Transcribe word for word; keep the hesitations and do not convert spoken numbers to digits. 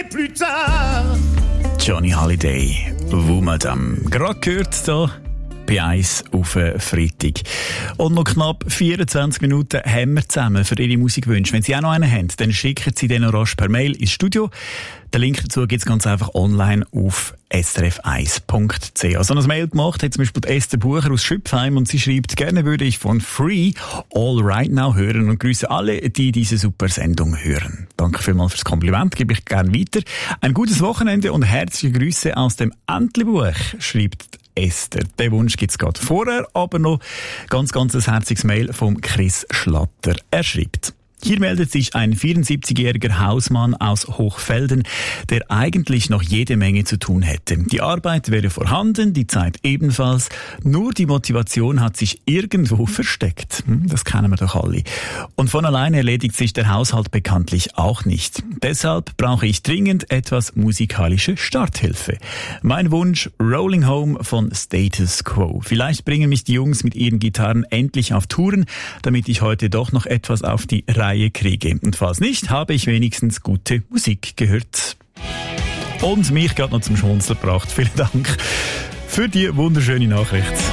Plus tard. Johnny Holiday, Vous Madame. Gerade gehört da bei eins auf Freitag. Und noch knapp vierundzwanzig Minuten haben wir zusammen für Ihre Musikwünsche. Wenn Sie auch noch einen haben, dann schicken Sie den rasch per Mail ins Studio. Den Link dazu gibt es ganz einfach online auf s r f eins punkt c h. Also ein Mail gemacht hat zum Beispiel Esther Bucher aus Schüpfheim und sie schreibt, gerne würde ich von Free All Right Now hören und grüße alle, die diese super Sendung hören. Danke vielmals fürs Kompliment, gebe ich gerne weiter. Ein gutes Wochenende und herzliche Grüße aus dem Entlebuch, schreibt Esther. Den Wunsch gibt's gerade vorher, aber noch ganz, ganz ein herziges Mail vom Chris Schlatter. Er schreibt: Hier meldet sich ein vierundsiebzigjähriger Hausmann aus Hochfelden, der eigentlich noch jede Menge zu tun hätte. Die Arbeit wäre vorhanden, die Zeit ebenfalls, nur die Motivation hat sich irgendwo versteckt. Das kennen wir doch alle. Und von alleine erledigt sich der Haushalt bekanntlich auch nicht. Deshalb brauche ich dringend etwas musikalische Starthilfe. Mein Wunsch: Rolling Home von Status Quo. Vielleicht bringen mich die Jungs mit ihren Gitarren endlich auf Touren, damit ich heute doch noch etwas auf die Reihe kriege. Und falls nicht, habe ich wenigstens gute Musik gehört. Und mich gerade noch zum Schmunzeln gebracht. Vielen Dank für die wunderschöne Nachricht.